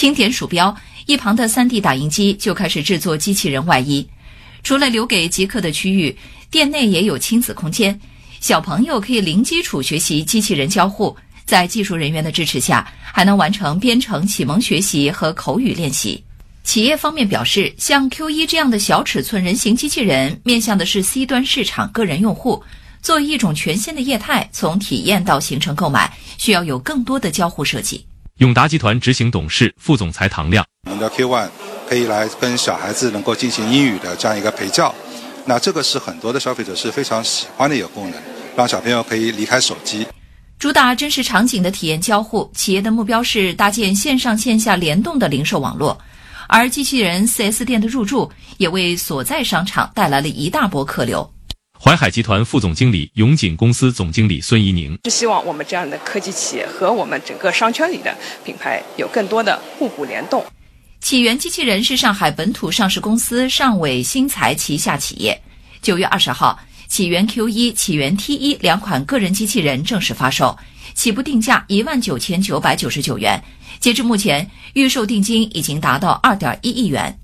轻点鼠标，一旁的 3D 打印机就开始制作机器人外衣。除了留给极客的区域，店内也有亲子空间，小朋友可以零基础学习机器人交互，在技术人员的支持下，还能完成编程启蒙学习和口语练习。企业方面表示，像 Q1 这样的小尺寸人形机器人面向的是 C 端市场个人用户，作为一种全新的业态，从体验到形成购买，需要有更多的交互设计。 永达集团执行董事、副总裁唐亮， 我们的 Q1 可以来跟小孩子能够进行英语的这样一个陪教，那这个是很多的消费者是非常喜欢的一个功能，让小朋友可以离开手机。 主打真实场景的体验交互，企业的目标是搭建线上线下联动的零售网络，而机器人 4S 店的入驻也为所在商场带来了一大波客流。 淮海集团副总经理、永锦公司总经理孙怡宁， 是希望我们这样的科技企业和我们整个商圈里的品牌有更多的互补联动。 启源机器人是上海本土上市公司上伟新材旗下企业。9月20号，启源 Q1、启源 T1 两款个人机器人正式发售，起步定价19999元，截至目前，预售定金已经达到2.1亿元。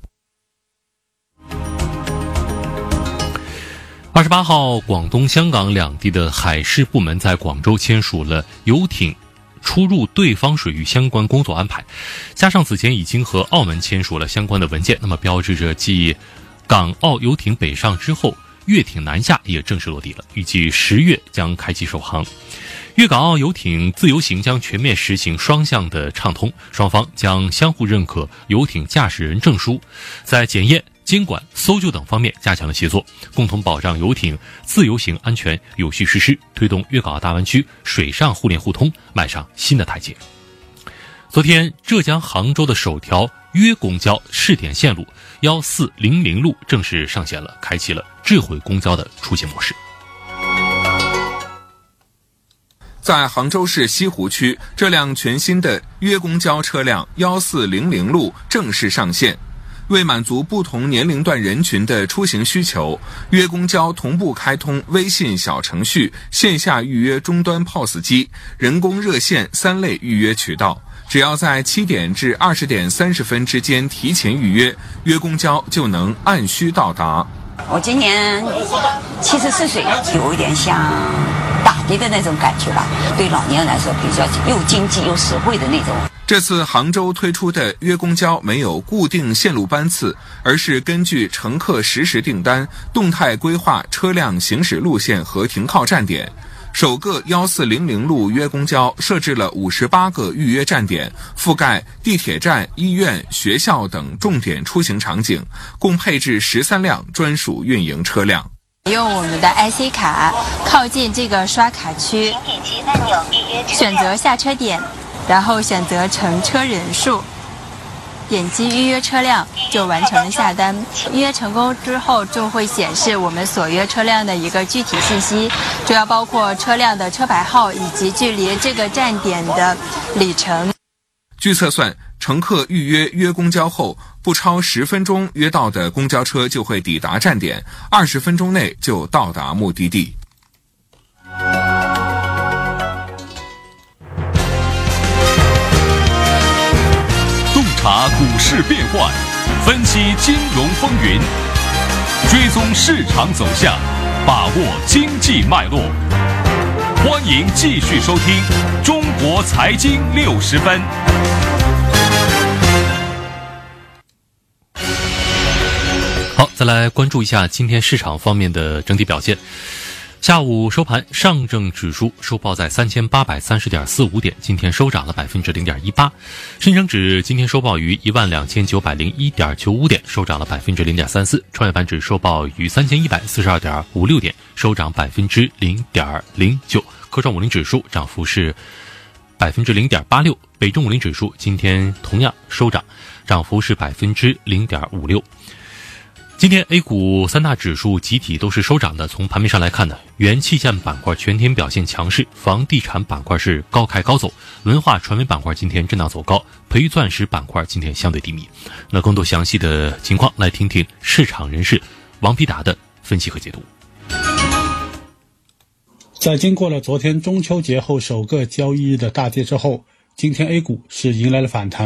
28号，广东、香港两地的海事部门在广州签署了游艇出入对方水域相关工作安排，加上此前已经和澳门签署了相关的文件，那么标志着继港澳游艇北上之后，粤艇南下也正式落地了，预计10月将开启首航。粤港澳游艇自由行将全面实行双向的畅通，双方将相互认可游艇驾驶人证书，在检验、监管、搜救等方面加强了协作，共同保障游艇自由行安全有序实施，推动粤港澳大湾区水上互联互通迈上新的台阶。昨天，浙江杭州的首条粤公交试点线路1400路正式上线了，开启了智慧公交的出行模式。 在杭州市西湖区，这辆全新的粤公交车辆1400路正式上线。为满足不同年龄段人群的出行需求，粤公交同步开通微信小程序、线下预约终端 POS 机、人工热线3类预约渠道。只要在7点至20点30分之间提前预约，粤公交就能按需到达。 我今年74岁，有一点像打的那种感觉吧，对老年人来说比较又经济又实惠的那种。 这次杭州推出的粤公交没有固定线路班次，而是根据乘客实时订单，动态规划车辆行驶路线和停靠站点。首个1400路粤公交设置了58个预约站点，覆盖地铁站、医院、学校等重点出行场景，共配置13辆专属运营车辆。 用我们的 IC 卡靠近这个刷卡区，选择下车点，然后选择乘车人数，点击预约车辆就完成了下单。预约成功之后就会显示我们所约车辆的一个具体信息，主要包括车辆的车牌号以及距离这个站点的里程。 据测算，乘客预约粤公交后，不超10分钟约到的公交车就会抵达站点，20分钟内就到达目的地。 洞察股市变幻，分析金融风云，追踪市场走向，把握经济脉络。欢迎继续收听《中国财经60分》。 好，再来关注一下今天市场方面的整体表现。下午收盘，上证指数收报在3830.45点，今天收涨了 0.18%。深成指今天收报于12901.95点，收涨了 0.34%。创业板指收报于3142.56点，收涨 0.09%。科创50指数涨幅是 0.86%。北证50指数今天同样收涨，涨幅是 0.56%。今天 A 股三大指数集体都是收涨的。从盘面上来看呢，原器件板块全天表现强势，房地产板块是高开高走，文化传媒板块今天震荡走高，培育钻石板块今天相对低迷。那更多详细的情况，来听听市场人士王必达的分析和解读。 在经过了昨天中秋节后首个交易日的大跌之后，今天 A 股是迎来了反弹。